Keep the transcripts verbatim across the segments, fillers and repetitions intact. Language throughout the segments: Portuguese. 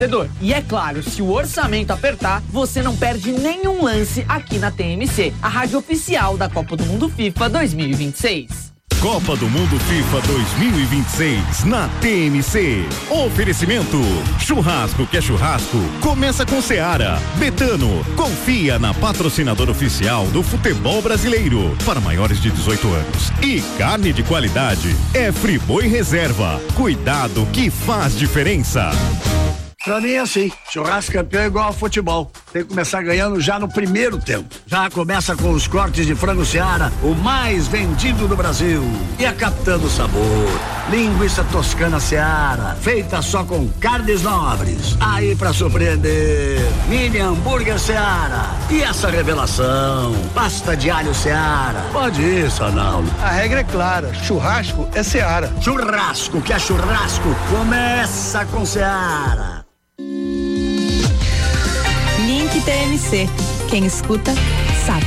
E é claro, se o orçamento apertar, você não perde nenhum lance aqui na T M C, a rádio oficial da Copa do Mundo FIFA dois mil e vinte e seis. Copa do Mundo FIFA dois mil e vinte e seis na T M C. Oferecimento: churrasco que é churrasco, começa com Seara. Betano, confia na patrocinadora oficial do futebol brasileiro para maiores de dezoito anos. E carne de qualidade é Friboi Reserva. Cuidado que faz diferença. Pra mim é assim, churrasco campeão é igual ao futebol, tem que começar ganhando já no primeiro tempo. Já começa com os cortes de frango Seara, o mais vendido do Brasil. E a Capitã do Sabor, linguiça toscana Seara, feita só com carnes nobres. Aí pra surpreender, mini hambúrguer Seara. E essa revelação, pasta de alho Seara. Pode ir, Sanaldo. A regra é clara, churrasco é Seara. Churrasco que é churrasco, começa com Seara. Link T M C. Quem escuta, sabe.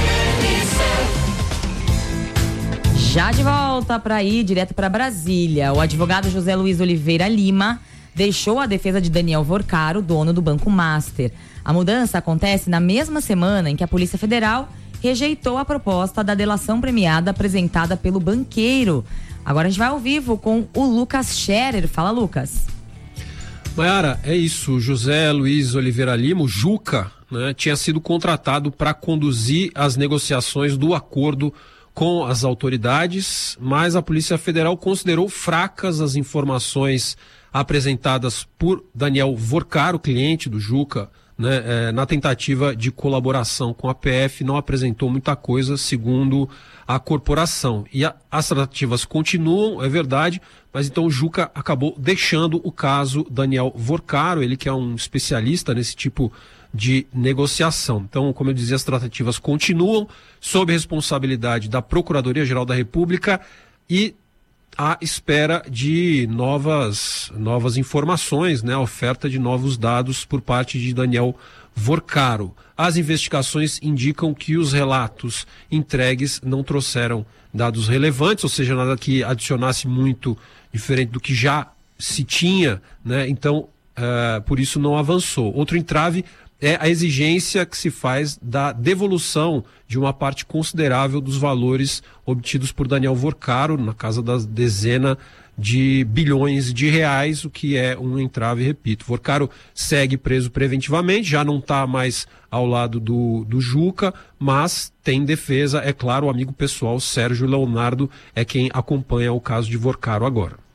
Já de volta para ir direto para Brasília, o advogado José Luiz Oliveira Lima deixou a defesa de Daniel Vorcaro, dono do Banco Master. A mudança acontece na mesma semana em que a Polícia Federal rejeitou a proposta da delação premiada apresentada pelo banqueiro. Agora a gente vai ao vivo com o Lucas Scherer. Fala, Lucas. Mayara, é isso, José Luiz Oliveira Lima, o Juca, né, tinha sido contratado para conduzir as negociações do acordo com as autoridades, mas a Polícia Federal considerou fracas as informações apresentadas por Daniel Vorcaro, cliente do Juca, né, é, na tentativa de colaboração com a P F, não apresentou muita coisa, segundo a corporação. E a, as tratativas continuam, é verdade, mas então o Juca acabou deixando o caso Daniel Vorcaro, ele que é um especialista nesse tipo de negociação. Então, como eu dizia, as tratativas continuam sob responsabilidade da Procuradoria-Geral da República e à espera de novas, novas informações, né? A oferta de novos dados por parte de Daniel Vorcaro. As investigações indicam que os relatos entregues não trouxeram dados relevantes, ou seja, nada que adicionasse muito diferente do que já se tinha, né? Então, uh, por isso não avançou. Outro entrave é a exigência que se faz da devolução de uma parte considerável dos valores obtidos por Daniel Vorcaro, na casa da dezena de bilhões de reais, o que é um entrave, repito. Vorcaro segue preso preventivamente, já não está mais ao lado do, do Juca, mas tem defesa, é claro, o amigo pessoal Sérgio Leonardo é quem acompanha o caso de Vorcaro agora.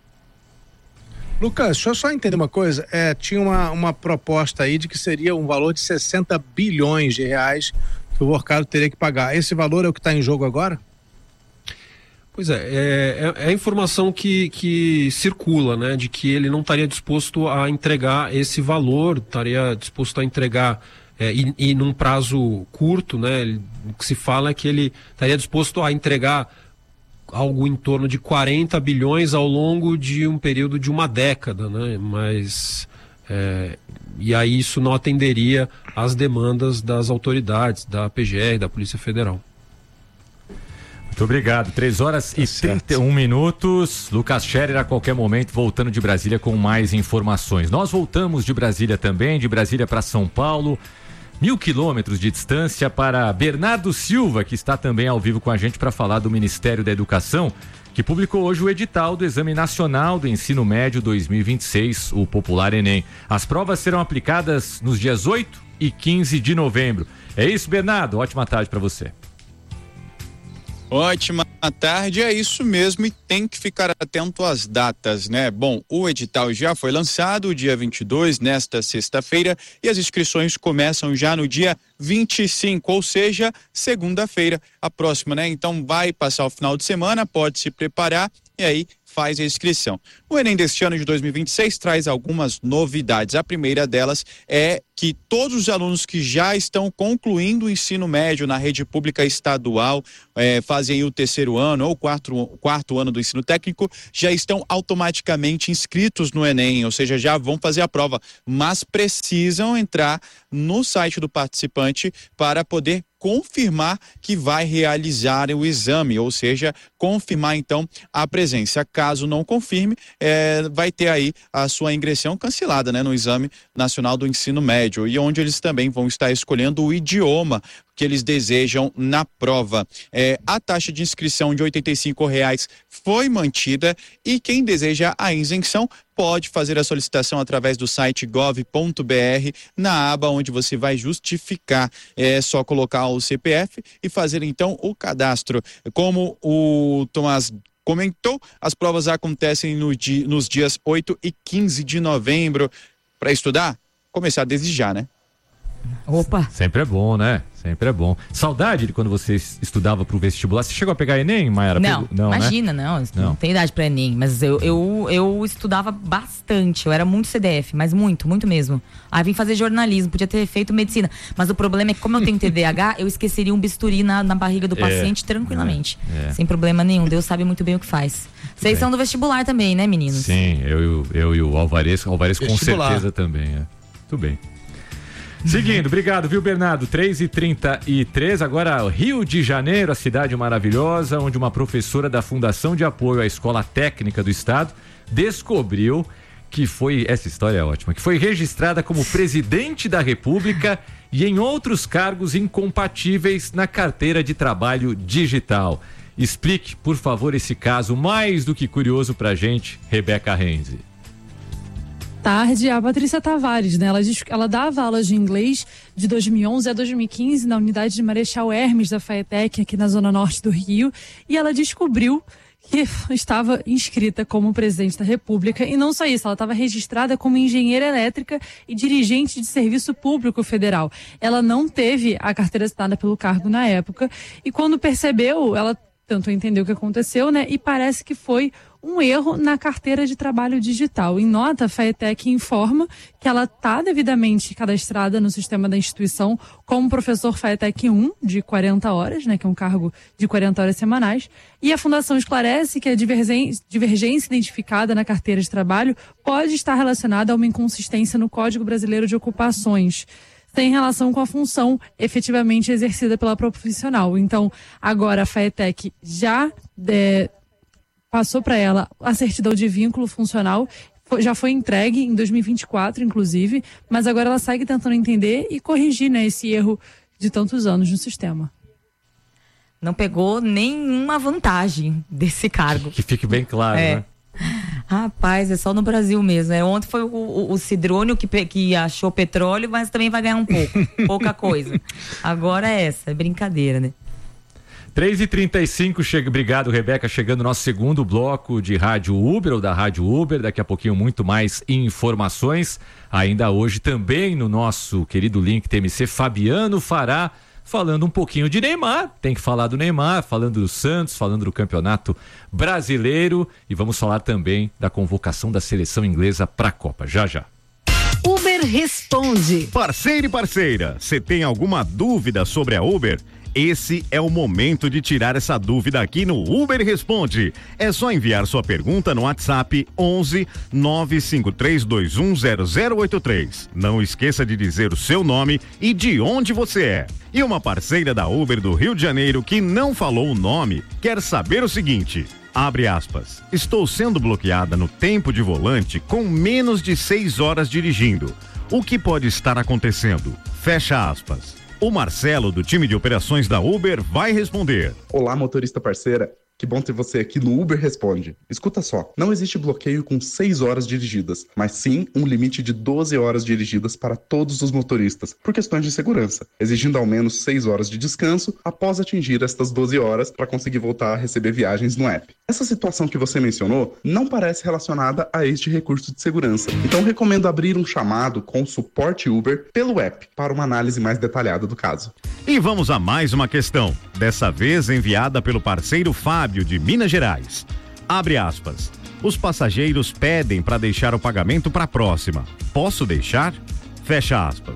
Lucas, deixa eu só entender uma coisa, é, tinha uma, uma proposta aí de que seria um valor de sessenta bilhões de reais que o Vorcaro teria que pagar. Esse valor é o que está em jogo agora? Pois é, é, é a informação que, que circula, né, de que ele não estaria disposto a entregar esse valor, estaria disposto a entregar é, e, e num prazo curto, né, ele, o que se fala é que ele estaria disposto a entregar algo em torno de quarenta bilhões ao longo de um período de uma década, né? Mas é, e aí isso não atenderia às demandas das autoridades, da P G R, da Polícia Federal. Muito obrigado. três horas e trinta e um minutos. Lucas Scherer a qualquer momento voltando de Brasília com mais informações. Nós voltamos de Brasília também, de Brasília para São Paulo. Mil quilômetros de distância para Bernardo Silva, que está também ao vivo com a gente para falar do Ministério da Educação, que publicou hoje o edital do Exame Nacional do Ensino Médio dois mil e vinte e seis, o popular Enem. As provas serão aplicadas nos dias oito e quinze de novembro. É isso, Bernardo? Ótima tarde para você. Ótima tarde, é isso mesmo, e tem que ficar atento às datas, né? Bom, o edital já foi lançado dia vinte e dois, nesta sexta-feira, e as inscrições começam já no dia vinte e cinco, ou seja, segunda-feira, a próxima, né? Então vai passar o final de semana, pode se preparar e aí faz a inscrição. O Enem deste ano de dois mil e vinte e seis traz algumas novidades. A primeira delas é que todos os alunos que já estão concluindo o ensino médio na rede pública estadual, é, fazem o terceiro ano ou quarto, quarto ano do ensino técnico, já estão automaticamente inscritos no Enem, ou seja, já vão fazer a prova, mas precisam entrar no site do participante para poder confirmar que vai realizar o exame, ou seja, confirmar então a presença. Caso não confirme, é, vai ter aí a sua ingressão cancelada, né, no Exame Nacional do Ensino Médio, e onde eles também vão estar escolhendo o idioma que eles desejam na prova. É, a taxa de inscrição de oitenta e cinco reais foi mantida e quem deseja a isenção pode fazer a solicitação através do site gov ponto br na aba onde você vai justificar. É só colocar o C P F e fazer então o cadastro. Como o Tomás comentou, as provas acontecem no di- nos dias oito e quinze de novembro. Para estudar, começar desde já, né? Opa! Sempre é bom, né? Sempre é bom. Saudade de quando você estudava pro vestibular. Você chegou a pegar Enem, Mayara? Não, Pegou? Não, imagina, né? não, não. Não tem idade pra Enem. Mas eu, eu, eu estudava bastante. Eu era muito C D F, mas muito, muito mesmo. Aí vim fazer jornalismo, podia ter feito medicina. Mas o problema é que, como eu tenho T D A H, eu esqueceria um bisturi na, na barriga do paciente é, tranquilamente. É, é. Sem problema nenhum. Deus sabe muito bem o que faz. Vocês são do vestibular também, né, meninos? Sim, eu, eu e o Alvarez. O Alvarez com certeza também. É. Tudo bem. Seguindo, obrigado, viu, Bernardo? três e trinta e três, agora Rio de Janeiro, a cidade maravilhosa, onde uma professora da Fundação de Apoio à Escola Técnica do Estado descobriu que foi, essa história é ótima, que foi registrada como presidente da República e em outros cargos incompatíveis na carteira de trabalho digital. Explique, por favor, esse caso mais do que curioso pra gente, Rebeca Renzi. Tarde, a Patrícia Tavares, né? Ela, diz, ela dava aulas de inglês de dois mil e onze a dois mil e quinze na unidade de Marechal Hermes da FATEC, aqui na zona norte do Rio, e ela descobriu que estava inscrita como presidente da República, e não só isso, ela estava registrada como engenheira elétrica e dirigente de serviço público federal. Ela não teve a carteira assinada pelo cargo na época, e quando percebeu, ela tentou entender o que aconteceu, né? E parece que foi um erro na carteira de trabalho digital. Em nota, a FATEC informa que ela está devidamente cadastrada no sistema da instituição como professor FATEC um, de quarenta horas, né, que é um cargo de quarenta horas semanais, e a Fundação esclarece que a divergência, divergência identificada na carteira de trabalho pode estar relacionada a uma inconsistência no Código Brasileiro de Ocupações, tem relação com a função efetivamente exercida pela profissional. Então, agora a FATEC já é, passou para ela a certidão de vínculo funcional, já foi entregue em dois mil e vinte e quatro, inclusive, mas agora ela segue tentando entender e corrigir, né, esse erro de tantos anos no sistema. Não pegou nenhuma vantagem desse cargo. Que fique bem claro, é. né? Rapaz, é só no Brasil mesmo. É, ontem foi o, o, o Cidrônio que, que achou petróleo, mas também vai ganhar um pouco, pouca coisa. Agora é essa, é brincadeira, né? três e trinta e cinco, chega, obrigado, Rebeca, chegando nosso segundo bloco de Rádio Uber, ou da Rádio Uber, daqui a pouquinho muito mais informações, ainda hoje também no nosso querido link T M C, Fabiano Fará, falando um pouquinho de Neymar, tem que falar do Neymar, falando do Santos, falando do Campeonato Brasileiro, e vamos falar também da convocação da seleção inglesa para a Copa, já já. Uber Responde. Parceiro e parceira, você tem alguma dúvida sobre a Uber? Esse é o momento de tirar essa dúvida aqui no Uber Responde. É só enviar sua pergunta no WhatsApp onze nove cinco três dois um zero zero oito três. Não esqueça de dizer o seu nome e de onde você é. E uma parceira da Uber do Rio de Janeiro que não falou o nome quer saber o seguinte: abre aspas, estou sendo bloqueada no tempo de volante com menos de seis horas dirigindo. O que pode estar acontecendo? Fecha aspas. O Marcelo, do time de operações da Uber, vai responder. Olá, motorista parceira. Que bom ter você aqui no Uber Responde. Escuta só, não existe bloqueio com seis horas dirigidas, mas sim um limite de doze horas dirigidas para todos os motoristas, por questões de segurança, exigindo ao menos seis horas de descanso após atingir estas doze horas para conseguir voltar a receber viagens no app. Essa situação que você mencionou não parece relacionada a este recurso de segurança, então recomendo abrir um chamado com o suporte Uber pelo app para uma análise mais detalhada do caso. E vamos a mais uma questão, dessa vez enviada pelo parceiro Fábio, de Minas Gerais. Abre aspas. Os passageiros pedem para deixar o pagamento para a próxima. Posso deixar? Fecha aspas.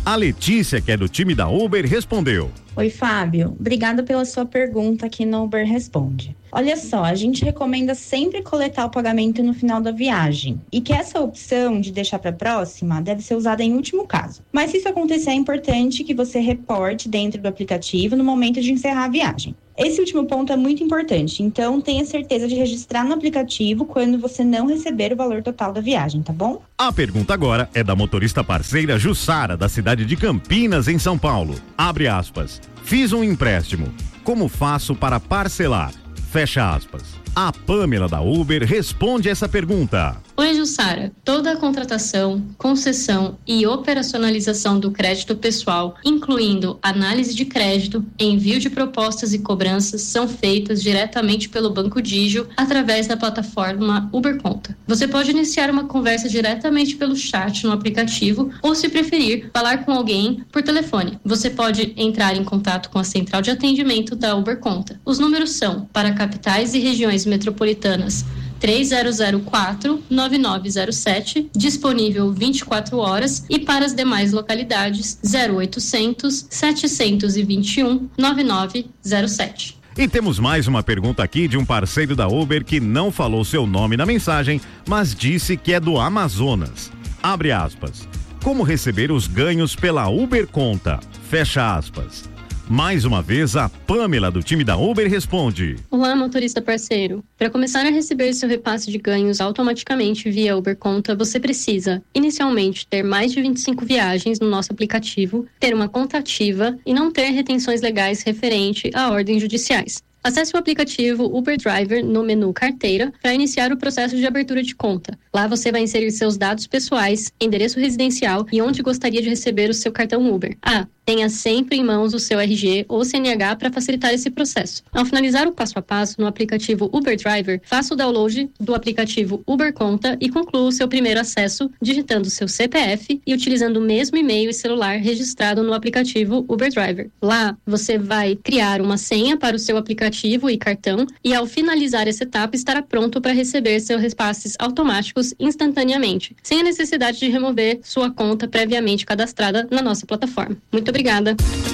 A Letícia, que é do time da Uber, respondeu. Oi, Fábio. Obrigada pela sua pergunta aqui no Uber Responde. Olha só, a gente recomenda sempre coletar o pagamento no final da viagem e que essa opção de deixar para a próxima deve ser usada em último caso. Mas se isso acontecer, é importante que você reporte dentro do aplicativo no momento de encerrar a viagem. Esse último ponto é muito importante, então tenha certeza de registrar no aplicativo quando você não receber o valor total da viagem, tá bom? A pergunta agora é da motorista parceira Jussara, da cidade de Campinas, em São Paulo. Abre aspas. Fiz um empréstimo. Como faço para parcelar? Fecha aspas. A Pamela da Uber responde essa pergunta. Oi, Jussara. Toda a contratação, concessão e operacionalização do crédito pessoal, incluindo análise de crédito, envio de propostas e cobranças, são feitas diretamente pelo Banco Digio através da plataforma Uber Conta. Você pode iniciar uma conversa diretamente pelo chat no aplicativo ou, se preferir, falar com alguém por telefone. Você pode entrar em contato com a central de atendimento da Uber Conta. Os números são para capitais e regiões metropolitanas três zero zero quatro, nove nove zero sete, disponível vinte e quatro horas, e para as demais localidades zero oitocentos, setecentos e vinte e um, nove nove zero sete. E temos mais uma pergunta aqui de um parceiro da Uber que não falou seu nome na mensagem, mas disse que é do Amazonas. Abre aspas. Como receber os ganhos pela Uber Conta? Fecha aspas. Mais uma vez, a Pamela, do time da Uber, responde. Olá, motorista parceiro. Para começar a receber seu repasse de ganhos automaticamente via Uber Conta, você precisa, inicialmente, ter mais de vinte e cinco viagens no nosso aplicativo, ter uma conta ativa e não ter retenções legais referente a ordens judiciais. Acesse o aplicativo Uber Driver no menu Carteira para iniciar o processo de abertura de conta. Lá você vai inserir seus dados pessoais, endereço residencial e onde gostaria de receber o seu cartão Uber. Ah, tenha sempre em mãos o seu R G ou C N H para facilitar esse processo. Ao finalizar o passo a passo no aplicativo Uber Driver, faça o download do aplicativo Uber Conta e conclua o seu primeiro acesso digitando seu C P F e utilizando o mesmo e-mail e celular registrado no aplicativo Uber Driver. Lá, você vai criar uma senha para o seu aplicativo e cartão e, ao finalizar essa etapa, estará pronto para receber seus repasses automáticos instantaneamente, sem a necessidade de remover sua conta previamente cadastrada na nossa plataforma. Muito obrigada.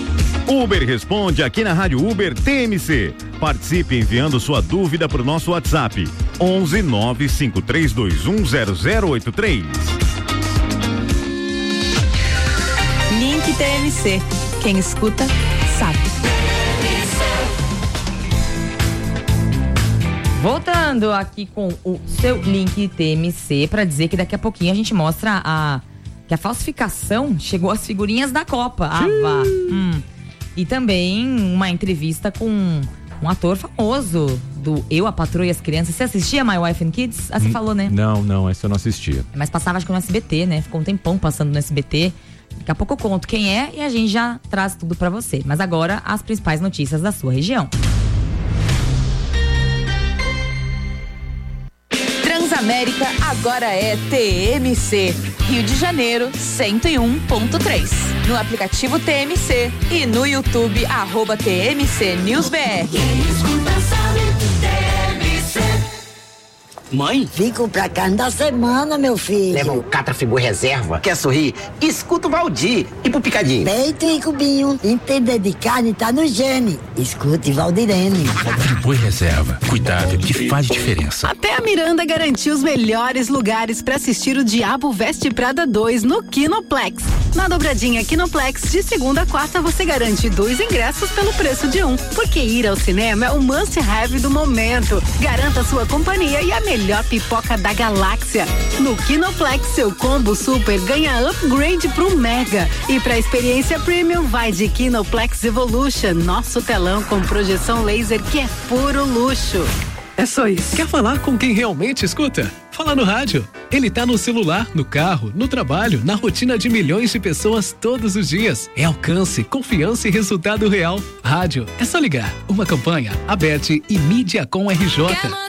Uber Responde aqui na Rádio Uber T M C. Participe enviando sua dúvida para o nosso WhatsApp onze nove cinco três dois um zero zero oito três. Link T M C. Quem escuta, sabe. Voltando aqui com o seu link T M C para dizer que daqui a pouquinho a gente mostra a que a falsificação chegou às figurinhas da Copa. Ah, vá. Hum. E também uma entrevista com um ator famoso do Eu, a Patroa e as Crianças. Você assistia My Wife and Kids? Ah, você hum, falou, né? Não, não, essa eu não assistia. Mas passava acho que no S B T, né? Ficou um tempão passando no S B T. Daqui a pouco eu conto quem é e a gente já traz tudo para você. Mas agora as principais notícias da sua região. Transamérica agora é T M C. Rio de Janeiro, cento e um ponto três. No aplicativo T M C e no YouTube, arroba T M C News B R. Mãe? Fico pra carne da semana, meu filho. Leva um Catrafigura reserva. Quer sorrir? Escuta o Valdir. E pro picadinho? Peito e cubinho. Entender de carne tá no gene. Escute Valdirene. Friboi reserva. Cuidado que faz diferença. Até a Miranda garantiu os melhores lugares pra assistir o Diabo Veste Prada dois no Kinoplex. Na dobradinha Kinoplex, de segunda a quarta, você garante dois ingressos pelo preço de um. Porque ir ao cinema é o must-have do momento. Garanta sua companhia e a melhor melhor pipoca da galáxia. No Kinoplex, seu combo super ganha upgrade pro Mega. E pra experiência premium, vai de Kinoplex Evolution, nosso telão com projeção laser que é puro luxo. É só isso. Quer falar com quem realmente escuta? Fala no rádio. Ele tá no celular, no carro, no trabalho, na rotina de milhões de pessoas todos os dias. É alcance, confiança e resultado real. Rádio, é só ligar. Uma campanha, Abete e Mídia com R J.